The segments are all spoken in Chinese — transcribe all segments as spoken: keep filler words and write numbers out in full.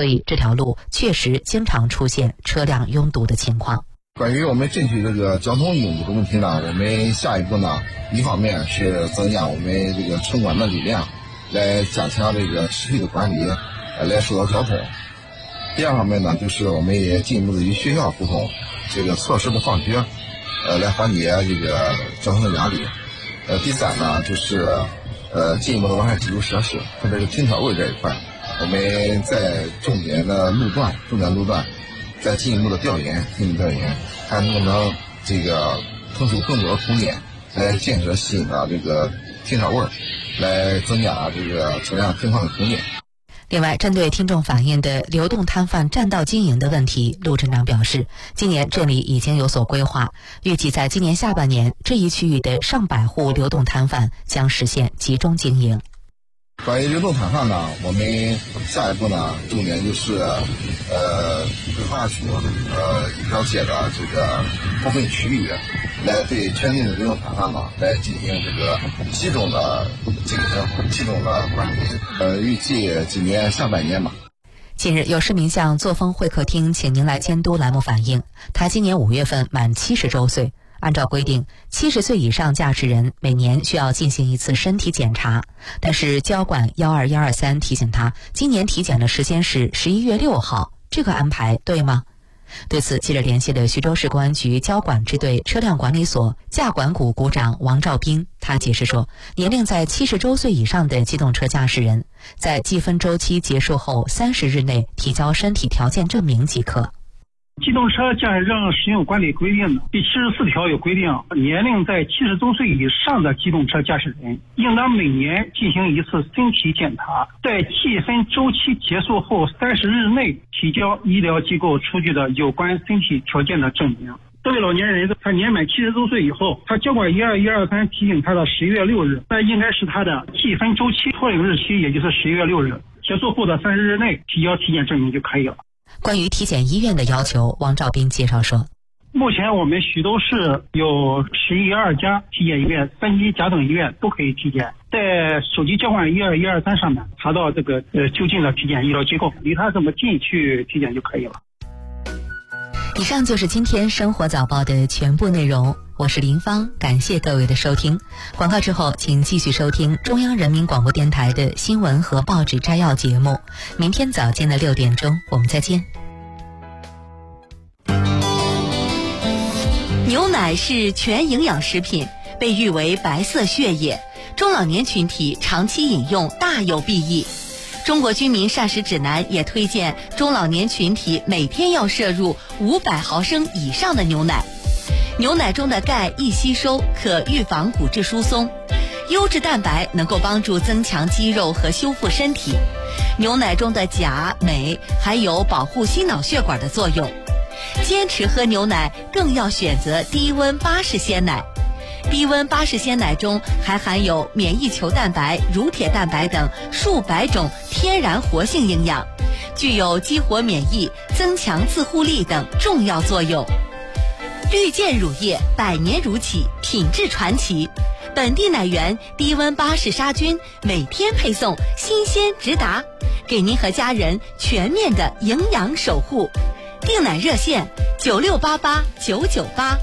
所以这条路确实经常出现车辆拥堵的情况。 关于我们争取这个交通拥堵的问题呢，我们下一步呢，一方面是增加我们这个城管的力量，来加强这个市区的管理，来疏导交通。第二方面呢，就是我们也进一步的与学校沟通，这个措施的放学，呃，来缓解这个交通的压力。呃，第三呢，就是呃，进一步的完善基础设施，特别是停车位这一块，我们在重点的路段、重点路段，再进一步的调研、进一步调研，看能不能这个腾出更多的空间，来建设新的这个停车位，来增加这个车辆停放的空间。 另外，针对听众反映的流动摊贩占道经营的问题，陆镇长表示，今年镇里已经有所规划，预计在今年下半年，这一区域的上百户流动摊贩将实现集中经营。 关于流动摊贩呢，我们下一步呢，重点就是呃规划出呃一条街的这个部分区域，来对全境的流动摊贩呢来进行这个集中的经营、集中的管理。呃，预计今年下半年吧。 近日，有市民向作风会客厅请您来监督栏目反映，他今年五月份满七十周岁。按照规定，七十岁以上驾驶人每年需要进行一次身体检查，但是交管幺二一二三提醒他，今年体检的时间是十一月六号，这个安排对吗？对此，记者联系了徐州市公安局交管支队车辆管理所驾管股股长王兆斌，他解释说，年龄在七十周岁以上的机动车驾驶人，在记分周期结束后三十日内提交身体条件证明即可。 机动车驾驶证使用管理规定第七十四条有规定，年龄在七十周岁以上的机动车驾驶人，应当每年进行一次身体检查，在记分周期结束后三十日内提交医疗机构出具的有关身体条件的证明。这位老年人他年满七十周岁以后，他交管一二一二三提醒他的十月六日，那应该是他的记分周期脱领日期，也就是十月六日结束后的三十日内提交体检证明就可以了。 关于体检医院的要求，王兆斌介绍说， 目前我们徐州市有十一二家体检医院，三级甲等医院都可以体检，在手机交管一二一二三上面查到这个呃就近的体检医疗机构，离他这么近去体检就可以了。 以上就是今天生活早报的全部内容，我是林芳，感谢各位的收听。广告之后，请继续收听中央人民广播电台的新闻和报纸摘要节目。明天早间的六点钟，我们再见。 牛奶是全营养食品，被誉为白色血液，中老年群体长期饮用大有裨益。中国居民膳食指南也推荐中老年群体每天要摄入五百毫升以上的牛奶。牛奶中的钙易吸收，可预防骨质疏松；优质蛋白能够帮助增强肌肉和修复身体。牛奶中的钾、镁还有保护心脑血管的作用。坚持喝牛奶更要选择低温巴氏鲜奶。低温巴氏鲜奶中还含有免疫球蛋白、乳铁蛋白等数百种天然活性营养，具有激活免疫、增强自护力等重要作用。绿箭乳业百年如起，品质传奇，本地奶源低温巴氏杀菌，每天配送，新鲜直达，给您和家人全面的营养守护。订奶热线九六八八九九八。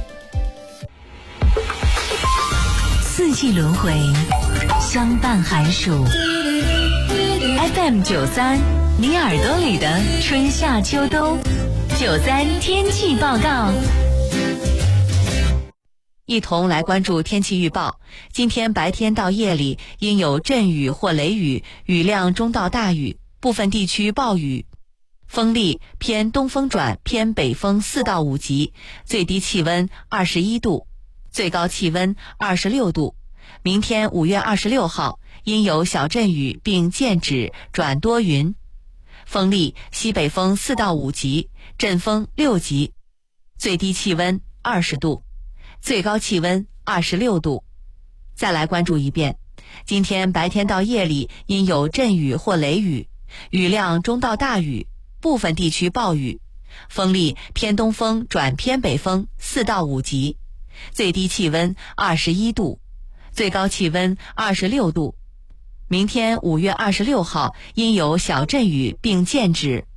四季轮回，相伴寒暑。F M 九三，你耳朵里的春夏秋冬。九三天气报告。 一同来关注天气预报。今天白天到夜里应有阵雨或雷雨，雨量中到大雨，部分地区暴雨。风力偏东风转偏北风四到五级，最低气温二十一度，最高气温二十六度。明天五月二十六号应有小阵雨并间止转多云，风力西北风四到五级，阵风六级，最低气温二十度，最高气温二十六度。再来关注一遍，今天白天到夜里应有阵雨或雷雨，雨量中到大雨，部分地区暴雨，风力偏东风转偏北风四到五级，最低气温二十一度，最高气温二十六度。明天五月二十六号应有小阵雨并间止